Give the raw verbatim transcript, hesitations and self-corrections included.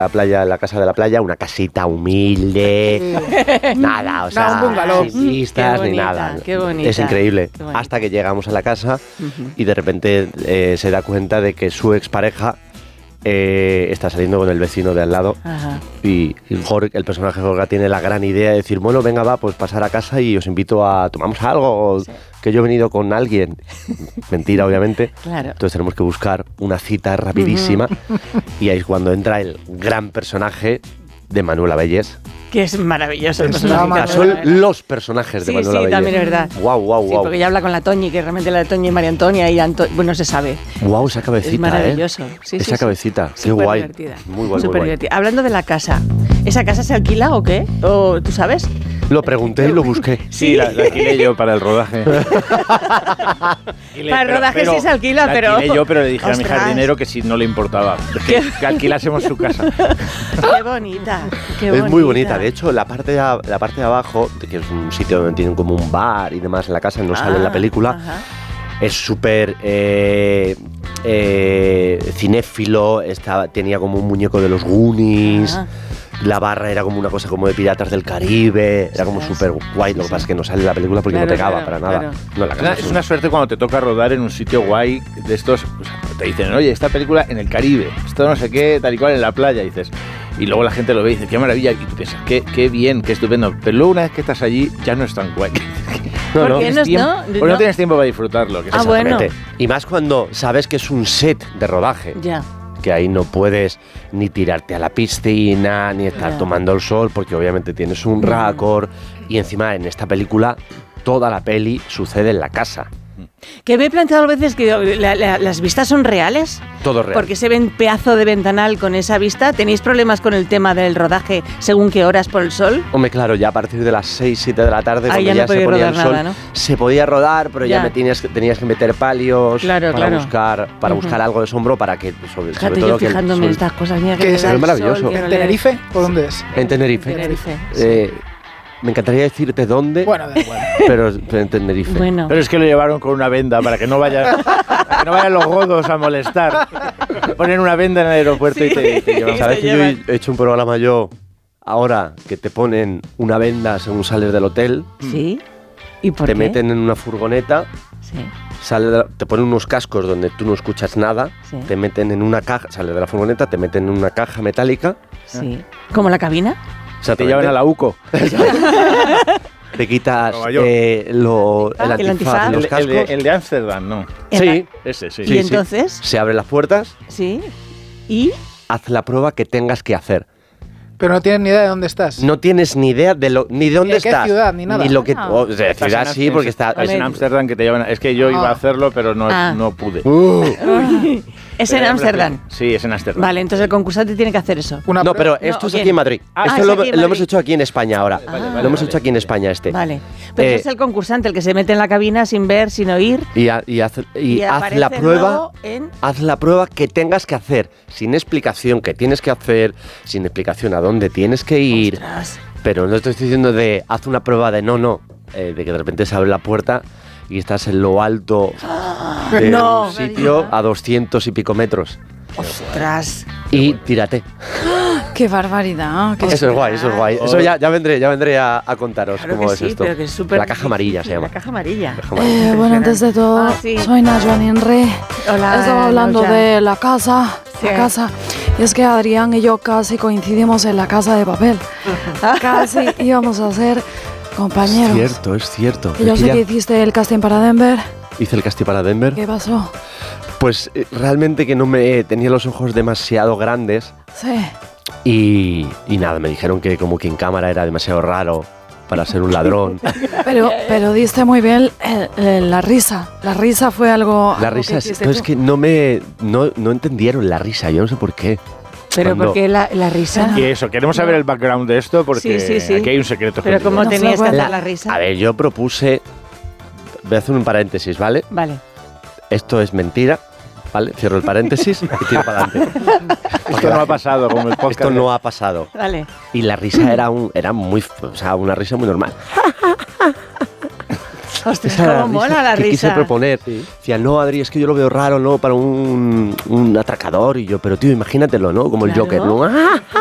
la playa, la casa de la playa, una casita humilde, nada, o sea, no, un bungalow. sin vistas Qué ni bonita, nada. qué bonita, es increíble. qué bonita. Hasta que llegamos a la casa Uh-huh. y de repente eh, se da cuenta de que su expareja eh, está saliendo con el vecino de al lado. Ajá. Y, y Jorge, el personaje Jorge tiene la gran idea de decir, bueno, venga, va, pues pasar a casa y os invito a tomamos algo, Sí. que yo he venido con alguien. Mentira, obviamente. Claro. Entonces tenemos que buscar una cita rapidísima y ahí es cuando entra el gran personaje de Manuel Abelles. Que es maravilloso. el Es personaje una que Son hace, la verdad. los personajes de Sí, Manuel sí, Abelles. también es verdad. Guau, guau, Sí, guau. porque ya habla con la Toñi, que realmente la Toñi y María Antonia y Anto bueno, se sabe. Guau, esa cabecita, Es maravilloso. ¿eh? Sí, esa sí, sí. cabecita, qué Súper guay. divertida. Muy guay, muy Súper guay. divertida. Hablando de la casa, ¿esa casa se alquila o qué? ¿O tú sabes? Lo pregunté y lo busqué. Sí, la, la alquilé yo para el rodaje. Para el rodaje sí se alquila, la pero- alquilé yo, pero le dije a mi Ostras. jardinero que si no le importaba, que, que alquilásemos su casa. Qué bonita. Qué Es muy bonita. De hecho, la parte de, a- la parte de abajo, que es un sitio donde tienen como un bar y demás en la casa, no sale en la Ah, película, ajá. es súper eh, eh, cinéfilo, estaba, tenía como un muñeco de los Goonies, Ah. la barra era como una cosa como de Piratas del Caribe, era como Ostras. súper guay, lo que pasa es que no sale en la película porque Claro, no pegaba claro, para nada. claro. No, la Es casa una, es es un- una suerte cuando te toca rodar en un sitio guay de estos. O sea, te dicen, oye, esta película en el Caribe, esto no sé qué, tal y cual en la playa, y dices. Y luego la gente lo ve y dice, qué maravilla, y tú piensas, qué, qué bien, qué estupendo. Pero luego una vez que estás allí, ya no es tan guay. No, ¿Por no. qué Tienes no? tiempo- no, porque no. no tienes tiempo para disfrutarlo. que es Ah, bueno. Exactamente. Y más cuando sabes que es un set de rodaje. Ya. Que ahí no puedes ni tirarte a la piscina, ni estar Ya. tomando el sol, porque obviamente tienes un récord. Y encima en esta película, toda la peli sucede en la casa. Que me he planteado a veces que la- la- las vistas son reales. Todo real. Porque se ven pedazo de ventanal con esa vista. ¿Tenéis problemas con el tema del rodaje según qué horas por el sol? Hombre, claro, ya a partir de las seis, siete de la tarde, Ahí cuando ya ya, no se podía ponía el rodar sol, nada, ¿no? se podía rodar, pero ya, Ya. me tenías, que- tenías que meter palios Claro, para claro. buscar para Ujú. buscar algo de sombro para que, sobre, Fíjate, sobre todo yo que el fijándome en sol- estas cosas. Mira Que que es me da el maravilloso. sol, que ¿En no le- Tenerife o dónde es? En Tenerife. Tenerife. Eh, me encantaría decirte dónde, Bueno, da igual. pero, pero en Tenerife. Bueno. Pero es que lo llevaron con una venda para que no vayan, para que no vayan los godos a molestar. Ponen una venda en el aeropuerto y te, te llevan. ¿Sabes te que yo llevan. he hecho un programa yo ahora que te ponen una venda según sales del hotel, ¿Sí? ¿Y por te qué? meten en una furgoneta, Sí. sale de la- te ponen unos cascos donde tú no escuchas nada, Sí. te meten en una caja, sales de la furgoneta, te meten en una caja metálica, Sí. ¿Como la cabina? o sea, Te llevan a la UCO. te quitas Nueva York. eh, lo, el El antifaz, antifaz. los El, cascos, el de, el de Ámsterdam, no. En sí, Ese, sí. ¿Y sí, sí. entonces? se abren las puertas, Sí. ¿Y? haz la prueba que tengas que hacer. Pero no tienes ni idea de dónde estás. No tienes ni idea de lo, ni de dónde de qué estás. ciudad, ni nada. Ni lo que, Ah. o sea, Estás ciudad en- sí, en- porque está... Es en Ámsterdam que te llevan. Es que yo iba a Ah. hacerlo, pero no, Ah. no pude. Es en Pero- Ámsterdam. Sí, es en Ámsterdam. Vale, entonces el concursante tiene que hacer eso. Una No, pero prueba. esto No, es ¿o aquí qué? en Madrid. Ah, esto es lo, aquí en lo hemos Madrid. hecho aquí en España ahora. vale, lo hemos vale. hecho aquí en España este. Vale. Pero Eh, es el concursante el que se mete en la cabina sin ver, sin oír. Y, ha- y haz, y Y haz aparece la prueba. luego en- Haz la prueba que tengas que hacer, sin explicación que tienes que hacer, sin explicación a dónde tienes que ir. Ostras. Pero no te estoy diciendo de haz una prueba de no, no, eh, de que de repente se abre la puerta y estás en lo alto de No. un sitio a doscientos y pico metros. Ostras. Y tírate. ¡Qué barbaridad! qué Eso es guay, eso es guay. Eso ya, ya vendré, ya vendré a, a contaros Claro cómo que es sí, esto. pero que es súper La caja amarilla se difícil, llama. La caja amarilla. Caja amarilla. Eh, bueno, antes de todo, Ah, sí. soy Najwa Inre. Hola, Estaba hablando Najwa. de la casa, Sí. la casa. Y es que Adrián y yo casi coincidimos en la casa de papel. Casi íbamos a ser compañeros. Es cierto, es cierto. Y yo Es sé que que ya hiciste el casting para Denver. hice el casting para Denver. ¿Qué pasó? Pues eh, realmente que no me tenía los ojos demasiado grandes Sí. y, y nada, me dijeron que como que en cámara era demasiado raro para ser un ladrón. Pero, pero diste muy bien el- el- la risa. La risa fue algo. La algo risa, que es, hiciste pero es tú. que no me no, no entendieron la risa, yo no sé por qué. Pero Cuando- ¿por qué la, la risa? Y eso, queremos saber el background de esto porque Sí, sí, sí. aquí hay un secreto. Pero escondido. ¿cómo No se tenías que acuerda. hacer la risa? A ver, yo propuse, voy a hacer un paréntesis, ¿vale? Vale. Esto es mentira, ¿vale? Cierro el paréntesis y tiro para adelante. Esto no ha pasado como el podcast. Esto no ha pasado. Vale. Y la risa era un era muy, o sea, una risa muy normal. Ostras, Esa era cómo mola la que quise risa. proponer. Decía, no, Adri, es que yo lo veo raro, ¿no? Para un, un atracador. Y yo, pero tío, imagínatelo, ¿no? Como el Claro. Joker, ¿no? ¡Ah!